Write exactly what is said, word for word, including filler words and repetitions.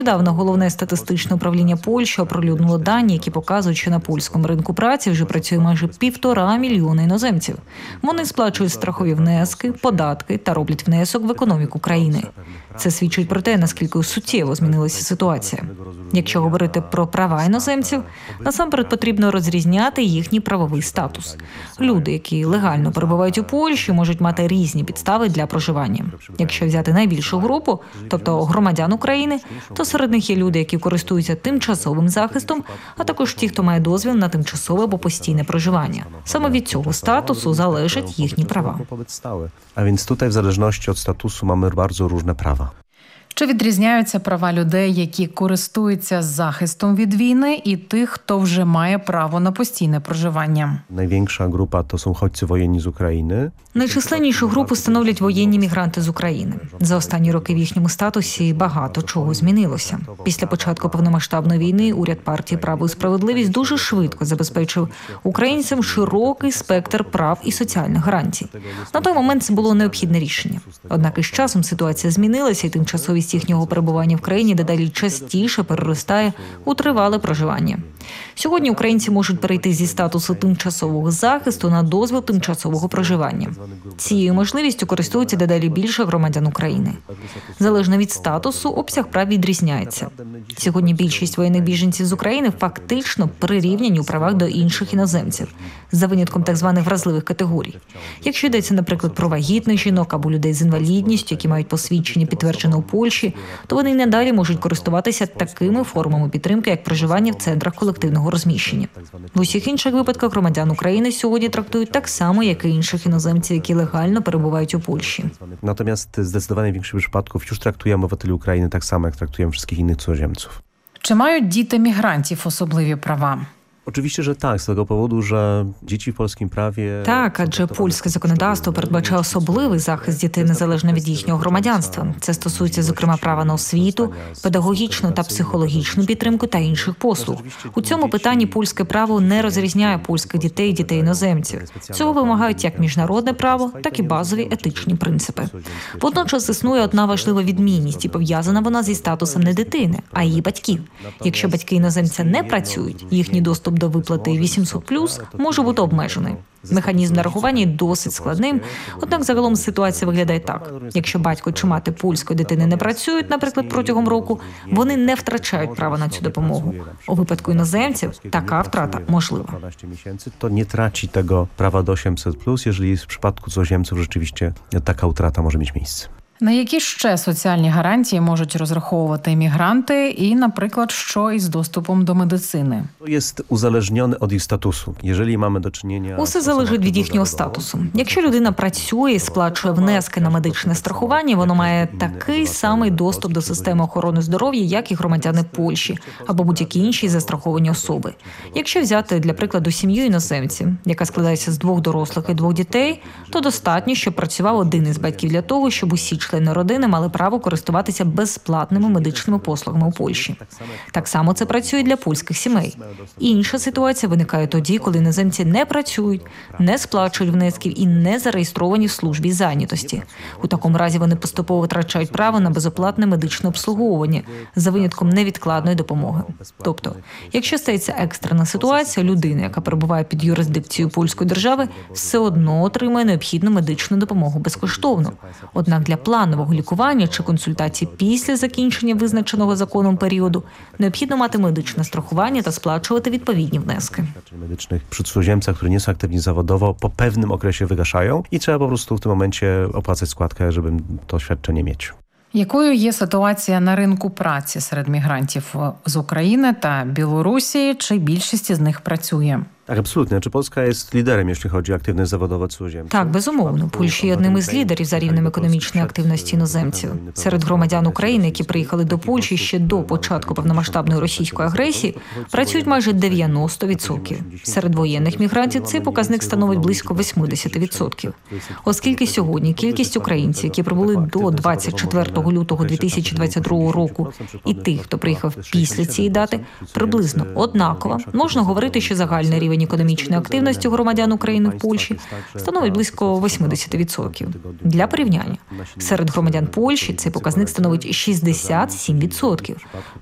Недавно Головне статистичне управління Польщі оприлюднило дані, які показують, що на польському ринку праці вже працює майже півтора мільйона іноземців. Вони сплачують страхові внески, податки та роблять внесок в економіку країни. Це свідчить про те, наскільки суттєво змінилася ситуація. Якщо говорити про права іноземців, насамперед потрібно розрізняти їхній правовий статус. Люди, які легально перебувають у Польщі, можуть мати різні підстави для проживання. Якщо взяти найбільшу групу, тобто громадян України, то серед них є люди, які користуються тимчасовим захистом, а також ті, хто має дозвіл на тимчасове або постійне проживання. Саме від цього статусу залежать їхні права. А więc tutaj w zależności od statusu mamy bardzo różne prawa. Чи відрізняються права людей, які користуються захистом від війни, і тих, хто вже має право на постійне проживання? Найwiększa grupa to są uchodźcy wojenni z Ukrainy. Найчисленнішу групу становлять воєнні мігранти з України. За останні роки в їхньому статусі багато чого змінилося. Після початку повномасштабної війни уряд партії «Право і справедливість» дуже швидко забезпечив українцям широкий спектр прав і соціальних гарантій. На той момент це було необхідне рішення. Однак із часом ситуація змінилася, і тимчасовість їхнього перебування в країні дедалі частіше переростає у тривале проживання. Сьогодні українці можуть перейти зі статусу тимчасового захисту на дозвіл тимчасового проживання. Цією можливістю користуються дедалі більше громадян України. Залежно від статусу, обсяг прав відрізняється. Сьогодні більшість воєнних біженців з України фактично прирівняні у правах до інших іноземців, за винятком так званих вразливих категорій. Якщо йдеться, наприклад, про вагітних жінок або людей з інвалідністю, які мають посвідчення підтверджене у Польщі, то вони й надалі можуть користуватися такими формами підтримки, як проживання в центрах колективного розміщення. В усіх інших випадках громадян України сьогодні трактують так само, як і інших іноземців, які легально перебувають у Польщі. Natomiast zdecydowanie większość przypadków już traktujemy obywateli Ukrainy tak samo, jak traktujemy wszystkich innych cudzoziemców. Чи мають діти мігрантів особливі права? Oczywiście, że tak, z tego powodu, że dzieci w polskim prawie... Так, адже польське законодавство передбачає особливий захист дітей незалежно від їхнього громадянства. Це стосується, зокрема, права на освіту, педагогічну та психологічну підтримку та інших послуг. У цьому питанні польське право не розрізняє польських дітей і дітей-іноземців. Цього вимагають як міжнародне право, так і базові етичні принципи. Водночас існує одна важлива відмінність, і пов'язана вона зі статусом не дитини, а її батьків. Якщо батьки іноземця не працюють, їхній доступ до виплати вісімсот плюс може бути обмежений. Механізм нарахування досить складним, однак загалом ситуація виглядає так. Якщо батько чи мати польської дитини не працюють, наприклад, протягом року, вони не втрачають право на цю допомогу. У випадку іноземців така втрата можлива. To nie traci tego prawa do osiemset plus, jeżeli w przypadku cudzoziemców rzeczywiście taka utrata może mieć miejsce. На які ще соціальні гарантії можуть розраховувати мігранти і, наприклад, що із доступом до медицини? Jest uzależnione od ich statusu. Jeżeli mamy do czynienia... Усе залежить від їхнього статусу. Якщо людина працює і сплачує внески на медичне страхування, воно має такий самий доступ до системи охорони здоров'я, як і громадяни Польщі або будь-які інші застраховані особи. Якщо взяти, для прикладу, сім'ю іноземців, яка складається з двох дорослих і двох дітей, то достатньо, щоб працював один із батьків для того, щоб усі члени родини мали право користуватися безплатними медичними послугами у Польщі. Так само це працює для польських сімей. Інша ситуація виникає тоді, коли іноземці не працюють, не сплачують внесків і не зареєстровані в службі зайнятості. У такому разі вони поступово втрачають право на безоплатне медичне обслуговування за винятком невідкладної допомоги. Тобто, якщо стається екстрена ситуація, людина, яка перебуває під юрисдикцією польської держави, все одно отримує необхідну медичну допомогу безкоштовно. Однак для планового лікування чи консультації після закінчення визначеного законом періоду необхідно мати медичне страхування та сплачувати відповідні внески. Medycznych przy cudzoziemcach, które nie są aktywni zawodowo, po pewnym okresie wygaszają i trzeba po prostu w tym momencie opłacać składkę, żeby to świadczenie mieć. Якою є ситуація на ринку праці серед мігрантів з України та Білорусі? Чи більшість з них працює? Tak, absolutnie. Czy Polska jest liderem, jeśli chodzi o aktywność zawodową cudzoziemców? Так, безумовно. Польща є одним із лідерів за рівнем економічної активності іноземців. Серед громадян України, які приїхали до Польщі ще до початку повномасштабної російської агресії, працюють майже дев'яносто відсотків. Серед воєнних мігрантів цей показник становить близько вісімдесят відсотків. Оскільки сьогодні кількість українців, які прибули до двадцять четвертого лютого дві тисячі двадцять другого року, і тих, хто приїхав після цієї дати, приблизно однакова, можна говорити, що загальний рівень рівень економічної активності громадян України в Польщі становить близько вісімдесят відсотків. Для порівняння, серед громадян Польщі цей показник становить шістдесят сім відсотків.